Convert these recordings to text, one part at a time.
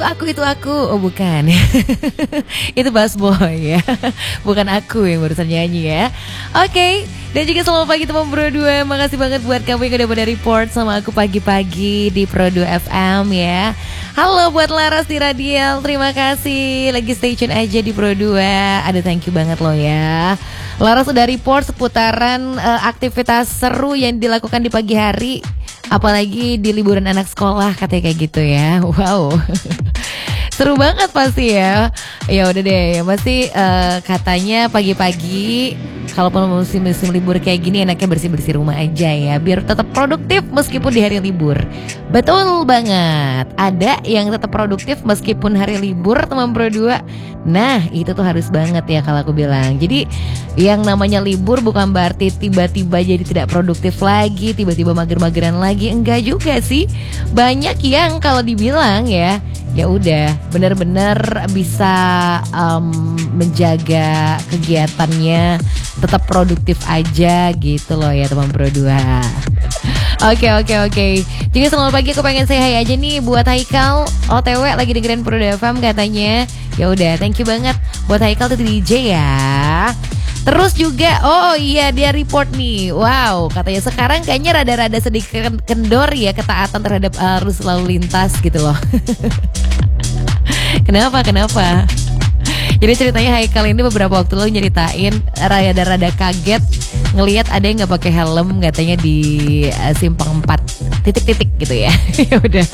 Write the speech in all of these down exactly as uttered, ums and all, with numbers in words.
itu aku, itu aku. Oh bukan. Itu Bass Boy ya. Bukan aku yang barusan nyanyi ya. Oke okay. Dan juga selamat pagi teman Pro dua. Makasih banget buat kamu yang udah pada report sama aku pagi-pagi di Pro dua F M ya. Halo buat Laras di Radial, terima kasih. Lagi stay tune aja di Pro dua. Aduh thank you banget loh ya. Laras udah report seputaran uh, aktivitas seru yang dilakukan di pagi hari. Apalagi di liburan anak sekolah katanya kayak gitu ya. Wow. Seru banget pasti ya. Ya udah deh, pasti uh, katanya pagi-pagi kalaupun musim-musim libur kayak gini enaknya bersih-bersih rumah aja ya, biar tetap produktif meskipun di hari libur. Betul banget. Ada yang tetap produktif meskipun hari libur teman Pro dua. Nah, itu tuh harus banget ya kalau aku bilang. Jadi yang namanya libur bukan berarti tiba-tiba jadi tidak produktif lagi, tiba-tiba mager-mageran lagi. Enggak juga sih. Banyak yang kalau dibilang ya, ya udah benar-benar bisa um, menjaga kegiatannya tetap produktif aja gitu loh ya teman Pro dua. Oke oke oke. Juga selamat pagi, aku pengen say hi aja nih buat Haikal O T W lagi dengerin Pro dua F M katanya. Ya udah, thank you banget buat Haikal tuh D J ya. Terus juga, oh iya dia report nih. Wow, katanya sekarang kayaknya rada-rada sedikit kendor ya ketaatan terhadap arus lalu lintas gitu loh. Kenapa, kenapa? Jadi ceritanya Haikal ini beberapa waktu lalu nyeritain rada-rada kaget ngelihat ada yang nggak pakai helm katanya di uh, simpang empat titik-titik gitu ya. Ya udah.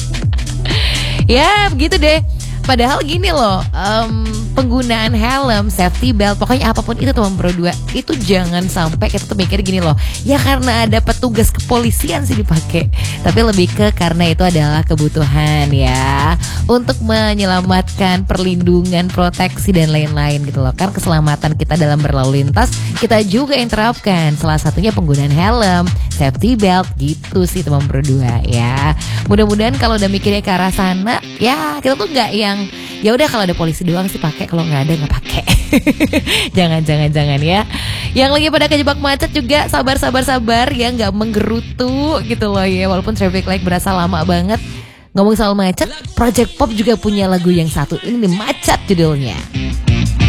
Ya begitu deh. Padahal gini loh, um, penggunaan helm, safety belt, pokoknya apapun itu teman Pro dua, itu jangan sampai kita tuh mikir gini loh, ya karena ada petugas kepolisian sih dipakai, tapi lebih ke karena itu adalah kebutuhan ya, untuk menyelamatkan, perlindungan, proteksi dan lain-lain gitu loh. Kan keselamatan kita dalam berlalu lintas kita juga yang terapkan, salah satunya penggunaan helm, safety belt gitu sih teman Pro dua ya. Mudah-mudahan kalau udah mikirnya ke arah sana, ya kita tuh nggak yang ya udah kalau ada polisi doang sih pakai, kalau nggak ada nggak pakai. Jangan jangan jangan ya. Yang lagi pada kejebak macet juga sabar sabar sabar ya, nggak menggerutu gitu loh ya, walaupun traffic light berasa lama banget. Ngomong soal macet, Project Pop juga punya lagu yang satu ini nih, Macet judulnya.